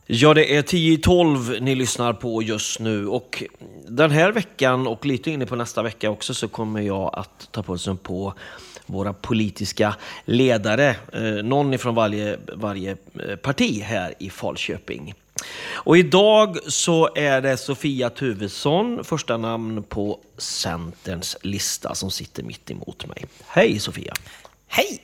Ja, det är 10-12 ni lyssnar på just nu och den här veckan och lite inne på nästa vecka också så kommer jag att ta pulsen på våra politiska ledare, någon ifrån varje parti här i Falköping. Och idag så är det Sofia Tuvesson, första namn på Centerns lista, som sitter mitt emot mig. Hej Sofia! Hej!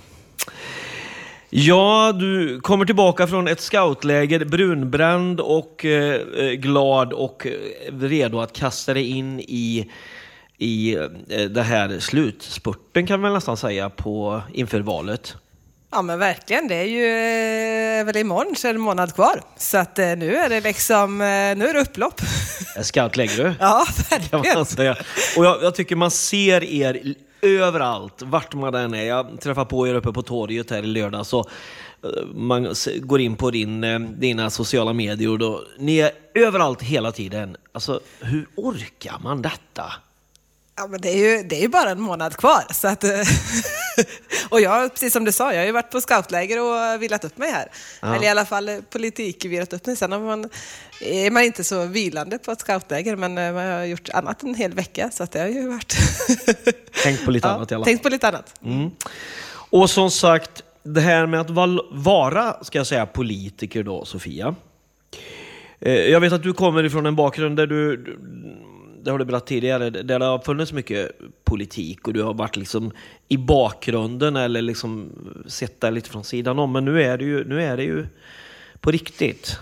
Ja, du kommer tillbaka från ett scoutläger, brunbränd och glad och redo att kasta dig in i det här slutspurten, kan man nästan säga, inför valet. Ja, men verkligen, det är ju väl imorgon så är det en månad kvar. Så att nu är det liksom, nu är det upplopp. Scoutläger du? Ja, verkligen. Kan man säga. Och jag tycker man ser er överallt, vart man än är. Jag träffar på er uppe på torget här i lördag, så man går in på dina sociala medier och då, ni är överallt hela tiden. Alltså, hur orkar man detta? Ja, men det är ju bara en månad kvar. Så att, och jag, precis som du sa, jag har ju varit på scoutläger och vilat upp mig här. Ja. Eller i alla fall politik vilat upp mig. Sen är man inte så vilande på ett scoutläger, men man har gjort annat en hel vecka. Så att det har ju varit... Tänkt på lite annat i alla fall. Tänkt på lite annat. Mm. Och som sagt, det här med att vara, ska jag säga, politiker då, Sofia. Jag vet att du kommer ifrån en bakgrund där det har du berättat tidigare, där det har funnits mycket politik och du har varit liksom i bakgrunden eller liksom sett det lite från sidan om, men nu är det ju på riktigt.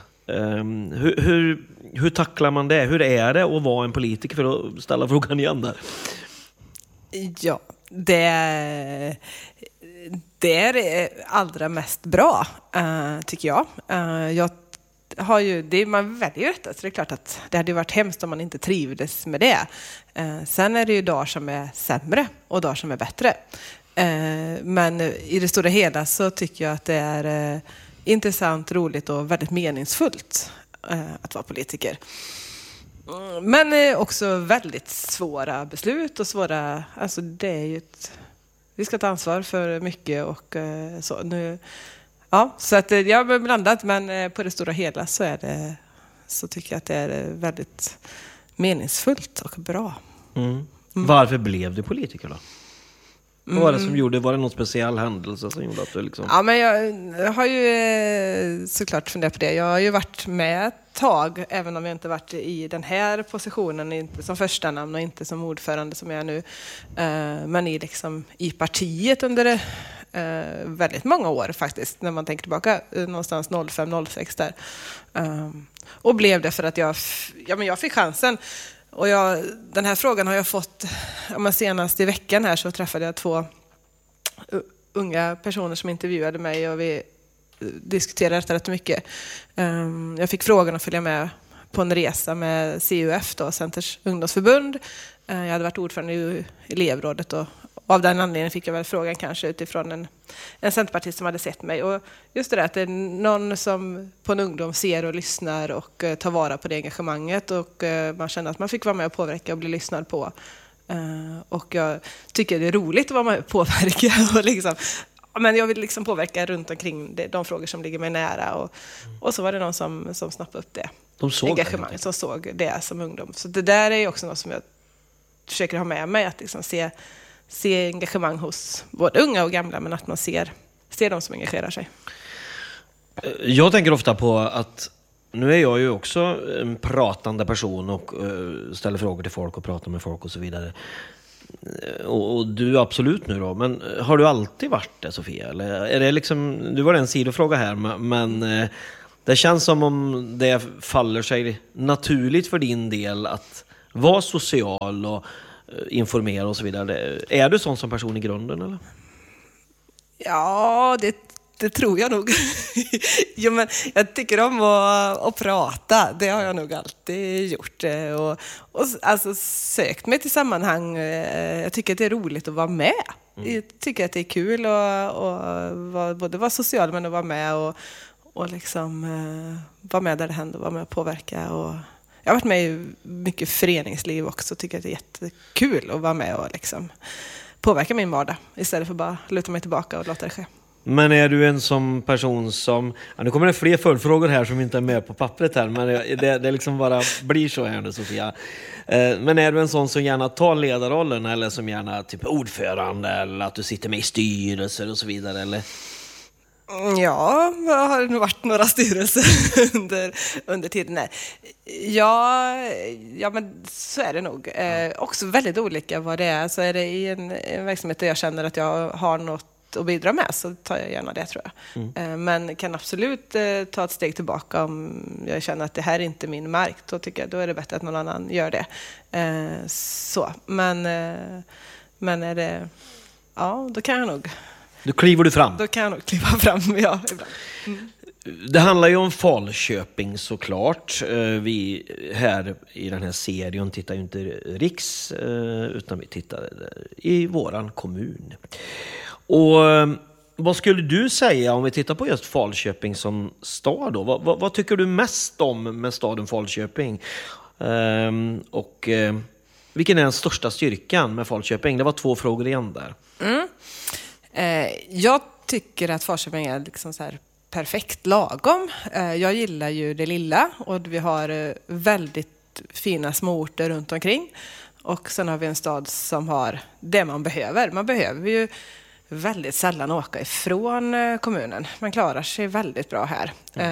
Hur tacklar man det? Hur är det att vara en politiker, för att ställa frågan igen där? Ja, det är det allra mest bra, tycker jag. Man väljer ju detta, så det är klart att det hade varit hemskt om man inte trivdes med det. Sen är det ju dagar som är sämre och dagar som är bättre. Men i det stora hela så tycker jag att det är intressant, roligt och väldigt meningsfullt att vara politiker. Men också väldigt svåra beslut och svåra, alltså det är ju vi ska ta ansvar för mycket och så nu. Ja, så att jag är blandat, men på det stora hela så tycker jag att det är väldigt meningsfullt och bra. Mm. Varför blev du politiker då? Vad var det som gjorde? Var det någon speciell händelse som gjorde att du liksom... Ja, men jag har ju såklart funderat på det. Jag har ju varit med ett tag, även om jag inte varit i den här positionen, inte som första namn och inte som ordförande som jag är nu, men i partiet under väldigt många år faktiskt, när man tänker tillbaka, någonstans 05-06 där. Och blev det för att jag fick chansen. Och den här frågan har jag fått, senast i veckan här så träffade jag 2 unga personer som intervjuade mig och vi diskuterade detta rätt mycket. Jag fick frågan att följa med på en resa med CUF, då, Centers ungdomsförbund. Jag hade varit ordförande i elevrådet och av den anledningen fick jag väl frågan kanske utifrån en centerpartist som hade sett mig. Och just det där att det är någon som på en ungdom ser och lyssnar och tar vara på det engagemanget och man känner att man fick vara med och påverka och bli lyssnad på. Och jag tycker det är roligt att vara med och påverka och liksom, men jag vill liksom påverka runt omkring de frågor som ligger mig nära och så var det någon som snappade upp det. De såg engagemanget, som såg det som ungdom. Så det där är också något som jag försöker ha med mig, att liksom se engagemang hos både unga och gamla, men att man ser de som engagerar sig. Jag tänker ofta på att nu är jag ju också en pratande person och ställer frågor till folk och pratar med folk och så vidare. Och du absolut nu då, men har du alltid varit det, Sofia? Eller är det liksom, du var en sidofråga här, men det känns som om det faller sig naturligt för din del att vara social och informera och så vidare. Är du sån som person i grunden, eller? Ja, det tror jag nog. Jo, men jag tycker om att prata. Det har jag nog alltid gjort. Och alltså sökt mig till sammanhang. Jag tycker att det är roligt att vara med. Jag tycker att det är kul att både vara social, men att vara med och liksom vara med där det händer, vara med och påverka. Och jag har varit med i mycket föreningsliv också. Tycker att det är jättekul att vara med och liksom påverka min vardag istället för bara luta mig tillbaka och låta det ske. Men är du en som person som... Ja, nu kommer det fler följdfrågor här som inte är med på pappret här, men det liksom bara blir så här nu, Sofia. Men är du en sån som gärna tar ledarrollen, eller som gärna typ ordförande, eller att du sitter med i styrelser och så vidare, eller? Ja, jag har nog varit några styrelser under tiden. Ja, men så är det nog. Också väldigt olika vad det är. Så är det i en verksamhet där jag känner att jag har något att bidra med, så tar jag gärna det, tror jag. Men kan absolut ta ett steg tillbaka om jag känner att det här är inte min mark. Då tycker jag då är det bättre att någon annan gör det. Så. Men är det... Ja, då kan jag nog... Då kliver du fram. Då kan jag nog kliva fram, ja. Ibland. Det handlar ju om Falköping såklart. Vi här i den här serien tittar ju inte riks, utan vi tittar i våran kommun. Och vad skulle du säga om vi tittar på just Falköping som stad då? Vad tycker du mest om med staden Falköping? Och vilken är den största styrkan med Falköping? Det var 2 frågor igen där. Jag tycker att Falköping är liksom så här perfekt lagom. Jag gillar ju det lilla, och vi har väldigt fina småorter runt omkring. Och sen har vi en stad som har det man behöver. Man behöver ju väldigt sällan åka ifrån kommunen. Man klarar sig väldigt bra här.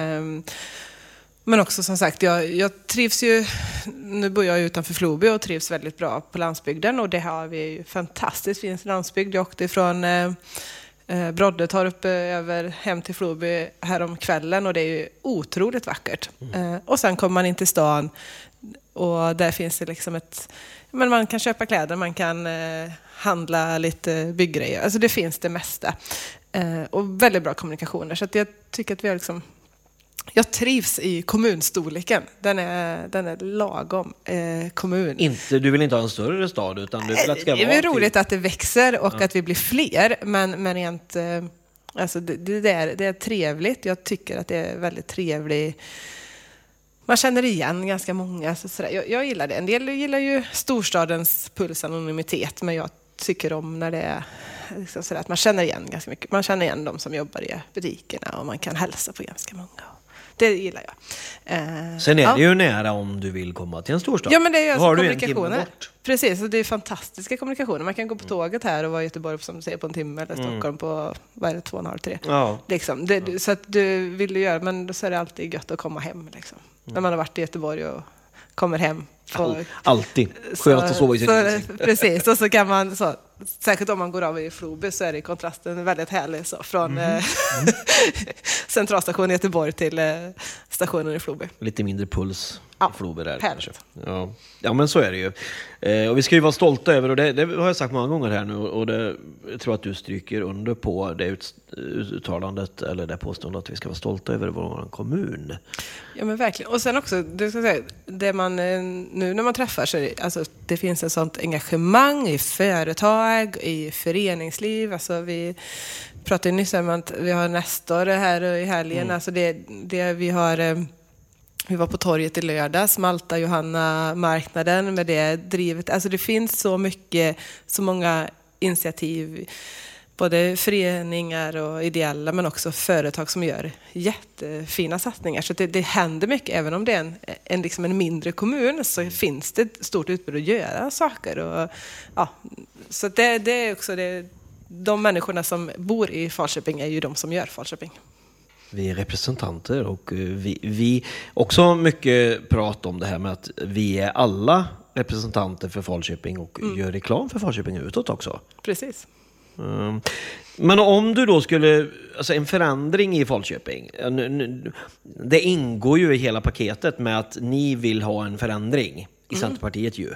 Men också som sagt, jag trivs ju, nu bor jag utanför Floby och trivs väldigt bra på landsbygden, och det har vi ju fantastiskt fin landsbygd. Jag åkte ifrån Broddetorp över hem till Floby här om kvällen, och det är ju otroligt vackert. Och sen kommer man in till stan, och där finns det liksom men man kan köpa kläder, man kan handla lite bygggrejer, alltså det finns det mesta. Och väldigt bra kommunikationer, så att jag tycker att vi har liksom... Jag trivs i kommunstorleken. Den är lagom kommun. Du vill inte ha en större stad, utan du vill att det ska vara... Det är roligt att det växer och att vi blir fler, men rent, alltså det är trevligt. Jag tycker att det är väldigt trevligt. Man känner igen ganska många. Jag gillar det. En del gillar ju storstadens pulsanonymitet, men jag tycker om när det är liksom sådär att man känner igen ganska mycket. Man känner igen de som jobbar i butikerna, och man kan hälsa på ganska många. Det gillar jag. Sen är det ju nära om du vill komma till en storstad. Ja, men det är ju alltså kommunikationer. Precis, och det är fantastiska kommunikationer. Man kan gå på tåget här och vara i Göteborg som du säger på en timme, eller Stockholm på 2,5-3. Ja. Liksom. Så att du vill göra, men då så är det alltid gött att komma hem. Liksom. När man har varit i Göteborg och kommer hem. Alltid. Skönt att sova i sitt precis, och så kan man så, särskilt om man går av i Floby, så är det kontrasten väldigt härlig så, från centralstationen i Göteborg till stationen i Floby. Lite mindre puls i Floby där. Härligt. Ja, men så är det ju. Och vi ska ju vara stolta över, och det har jag sagt många gånger här nu, och jag tror att du stryker under på det uttalandet, eller det påståendet, att vi ska vara stolta över vår kommun. Ja, men verkligen. Och sen också, det ska säga, det man nu när man träffar, så alltså, det finns ett sånt engagemang i företag, i föreningsliv. Alltså vi pratade nyss om att vi har Nestor här i helgen. Alltså vi var på torget i lördags, Malta Johanna marknaden med det drivet. Alltså det finns så många initiativ, både föreningar och ideella, men också företag som gör jättefina satsningar. Så det händer mycket, även om det är en mindre kommun, så finns det ett stort utbud att göra saker. Och, ja, så det är också det. De människorna som bor i Falköping är ju de som gör Falköping. Vi är representanter, och vi också mycket prat om det här med att vi är alla representanter för Falköping och gör reklam för Falköping utåt också. Precis. Men om du då skulle, alltså en förändring i Falköping, det ingår ju i hela paketet med att ni vill ha en förändring i Centerpartiet ju.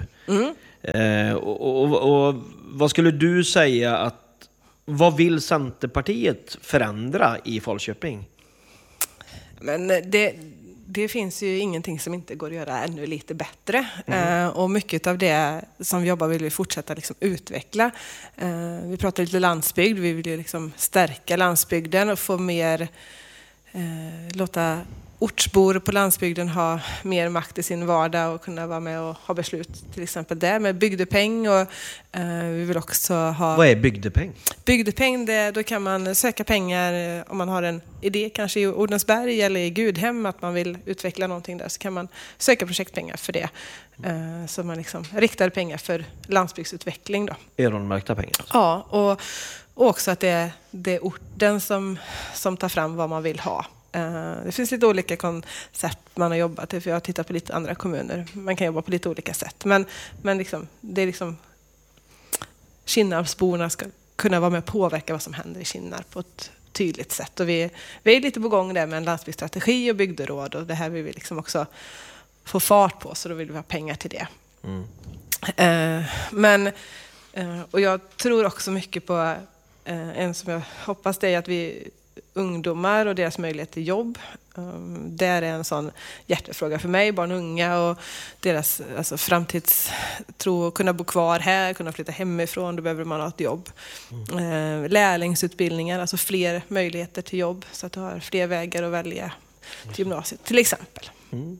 Och vad skulle du säga vad vill Centerpartiet förändra i Falköping? Men det finns ju ingenting som inte går att göra ännu lite bättre. Och mycket av det som vi jobbar vill vi fortsätta liksom utveckla. Vi pratar lite landsbygd. Vi vill ju liksom stärka landsbygden och få mer, låta ortsbor på landsbygden ha mer makt i sin vardag och kunna vara med och ha beslut, till exempel det med bygdepeng, och vi vill också ha... Vad är bygdepeng? Bygdepeng, då kan man söka pengar om man har en idé, kanske i Odensberg eller i Gudhem, att man vill utveckla någonting där, så kan man söka projektpengar för det. Så man liksom riktar pengar för landsbygdsutveckling då. Öronmärkta pengar? Ja, och också att det är orten som tar fram vad man vill ha. Det finns lite olika koncept man har jobbat i, för jag har tittat på lite andra kommuner. Man kan jobba på lite olika sätt. Men liksom, det är liksom Kinnarpsborna ska kunna vara med och påverka vad som händer i Kinnar på ett tydligt sätt. Och vi är lite på gång där med en landsbygdsstrategi och bygderåd, och det här vill vi liksom också få fart på, så då vill vi ha pengar till det. Och jag tror också mycket på en som jag hoppas, det är att vi ungdomar och deras möjlighet till jobb. Det är en sån hjärtefråga för mig, barn och unga, och deras framtidstro, kunna bo kvar här, kunna flytta hemifrån, då behöver man ha ett jobb. Lärlingsutbildningar, alltså fler möjligheter till jobb, så att du har fler vägar att välja till gymnasiet, till exempel.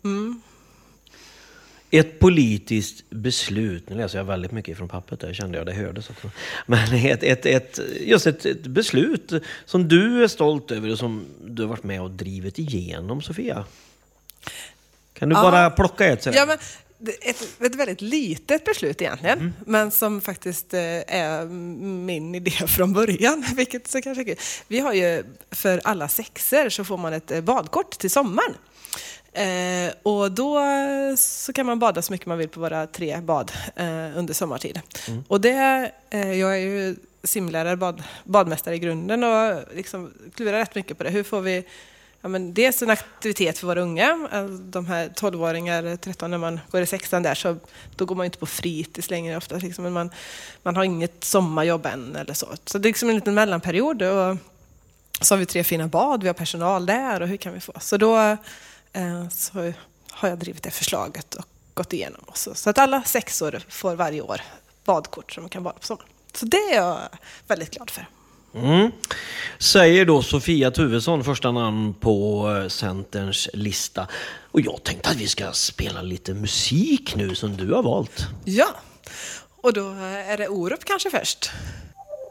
Ett politiskt beslut, nu läser jag väldigt mycket från pappret där, kände jag, det hördes också. Men ett beslut som du är stolt över och som du har varit med och drivit igenom, Sofia. Kan du bara plocka ett? Ja, men ett väldigt litet beslut egentligen, men som faktiskt är min idé från början. Vilket så kanske, vi har ju för alla sexer så får man ett badkort till sommaren. Och då så kan man bada så mycket man vill på våra 3 bad under sommartid. Och det, jag är ju simlärare, badmästare i grunden, och liksom klurar rätt mycket på det. Hur får vi dels en aktivitet för våra unga, de här 12-åringar, 13, när man går i 6:an där, så då går man inte på fritids längre ofta, liksom, men man har inget sommarjobb än eller så. Så det är liksom en liten mellanperiod, och så har vi 3 fina bad, vi har personal där, och hur kan vi få? Så då så har jag drivit det förslaget och gått igenom också. Så att alla 6-åringar får varje år badkort som man kan bada på sommaren. Så det är jag väldigt glad för. Säger då Sofia Tuvesson, första namn på Centerns lista. Och jag tänkte att vi ska spela lite musik nu som du har valt. Ja, och då är det Orup kanske först.